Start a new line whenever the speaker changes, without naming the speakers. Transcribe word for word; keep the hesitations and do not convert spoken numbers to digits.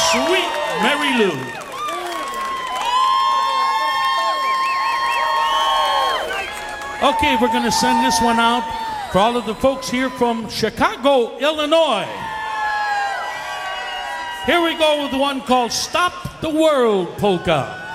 Sweet Mary Lou. Okay, we're going to send this one out for all of the folks here from Chicago, Illinois. Here we go with one called Stop the World Polka.